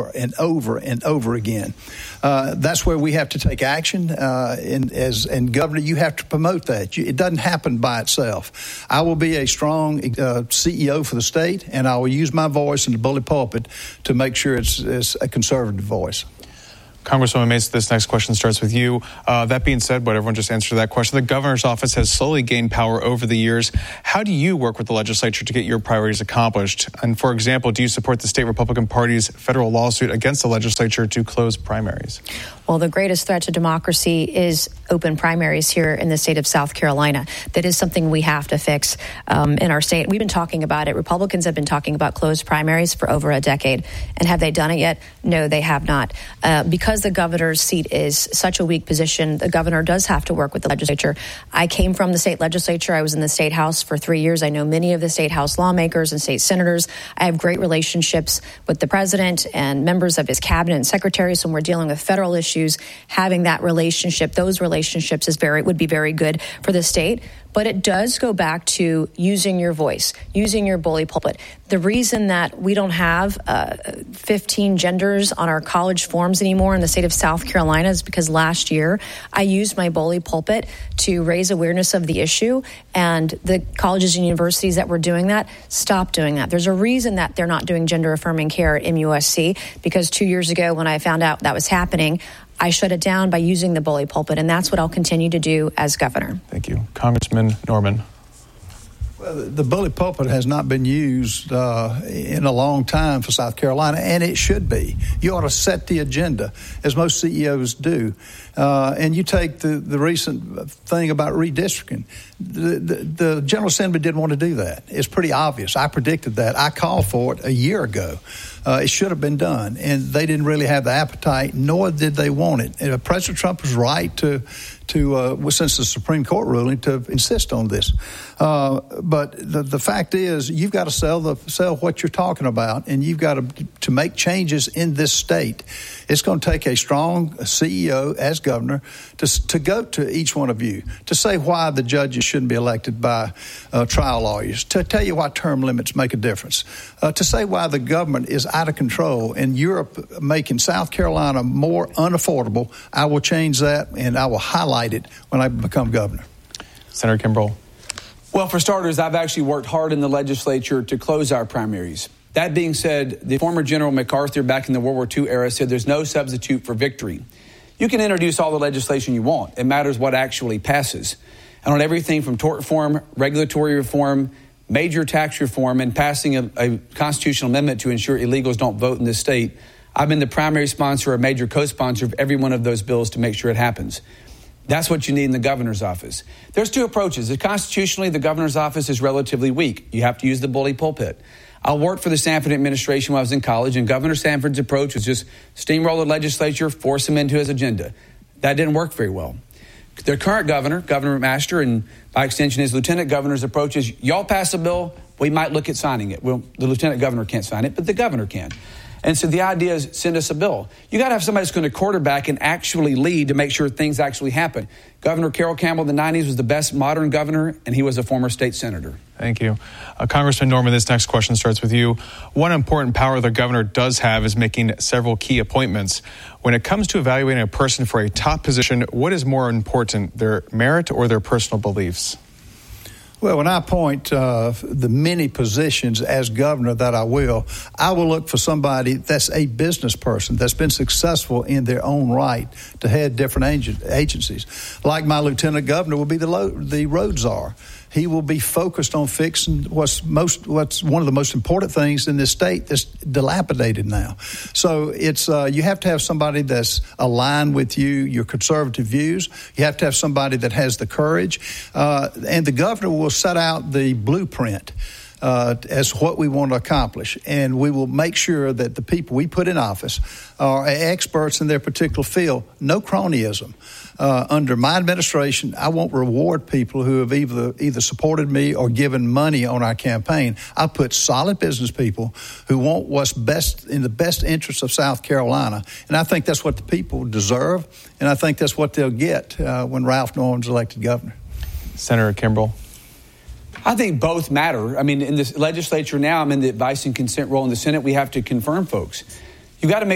over and over and over again. That's where we have to take action. And Governor, you have to promote that. It doesn't happen by itself. I will be a strong CEO for the state, and I will use my voice in the bully pulpit to make sure it's a conservative voice. Congresswoman Mace, this next question starts with you. That being said, what everyone just answered that question, the governor's office has slowly gained power over the years. How do you work with the legislature to get your priorities accomplished? And for example, do you support the state Republican Party's federal lawsuit against the legislature to close primaries? Well, the greatest threat to democracy is open primaries here in the state of South Carolina. That is something we have to fix in our state. We've been talking about it. Republicans have been talking about closed primaries for over a decade. And have they done it yet? No, they have not. Because the governor's seat is such a weak position, the governor does have to work with the legislature. I came from the state legislature. I was in the state house for 3 years. I know many of the state house lawmakers and state senators. I have great relationships with the president and members of his cabinet and secretaries when we're dealing with federal issues. Having that relationship, those relationships would be very good for the state. But it does go back to using your voice, using your bully pulpit. The reason that we don't have 15 genders on our college forms anymore in the state of South Carolina is because last year I used my bully pulpit to raise awareness of the issue, and the colleges and universities that were doing that stopped doing that. There's a reason that they're not doing gender-affirming care at MUSC, because 2 years ago when I found out that was happening, I shut it down by using the bully pulpit, and that's what I'll continue to do as governor. Thank you. Congressman Norman. Well, the bully pulpit has not been used in a long time for South Carolina, and it should be. You ought to set the agenda, as most CEOs do. And you take the recent thing about redistricting. The General Assembly didn't want to do that. It's pretty obvious. I predicted that. I called for it a year ago. It should have been done, and they didn't really have the appetite, nor did they want it. And President Trump was right to since the Supreme Court ruling, to insist on this. But the fact is, you've got to sell what you're talking about, and you've got to make changes in this state. It's going to take a strong CEO as governor to go to each one of you, to say why the judges shouldn't be elected by trial lawyers, to tell you why term limits make a difference, to say why the government is out of control and Europe making South Carolina more unaffordable. I will change that, and I will highlight it when I become governor. Senator Kimbrell. Well, for starters, I've actually worked hard in the legislature to close our primaries. That being said, the former General MacArthur back in the World War II era said there's no substitute for victory. You can introduce all the legislation you want. It matters what actually passes. And on everything from tort reform, regulatory reform, major tax reform, and passing a constitutional amendment to ensure illegals don't vote in this state, I've been the primary sponsor or major co-sponsor of every one of those bills to make sure it happens. That's what you need in the governor's office. There's two approaches. Constitutionally, the governor's office is relatively weak. You have to use the bully pulpit. I worked for the Sanford administration when I was in college, and Governor Sanford's approach was just steamroll the legislature, force him into his agenda. That didn't work very well. Their current governor, Governor McMaster, and by extension his lieutenant governor's approach is, y'all pass a bill, we might look at signing it. Well, the lieutenant governor can't sign it, but the governor can. And so the idea is send us a bill. You got to have somebody that's going to quarterback and actually lead to make sure things actually happen. Governor Carroll Campbell in the 90s was the best modern governor, and he was a former state senator. Thank you. Congressman Norman, this next question starts with you. One important power the governor does have is making several key appointments. When it comes to evaluating a person for a top position, what is more important, their merit or their personal beliefs? Well, when I appoint the many positions as governor that I will look for somebody that's a business person that's been successful in their own right to head different agencies. Like my lieutenant governor will be the road czar. He will be focused on fixing what's one of the most important things in this state that's dilapidated now. So it's you have to have somebody that's aligned with your conservative views. You have to have somebody that has the courage, and the governor will set out the blueprint as what we want to accomplish. And we will make sure that the people we put in office are experts in their particular field. No cronyism. Under my administration, I won't reward people who have either supported me or given money on our campaign. I put solid business people who want what's best in the best interest of South Carolina. And I think that's what the people deserve, and I think that's what they'll get when Ralph Norman's elected governor. Senator Kimbrell. I think both matter. I mean, in the legislature now, I'm in the advice and consent role. In the Senate, we have to confirm folks. You've got to make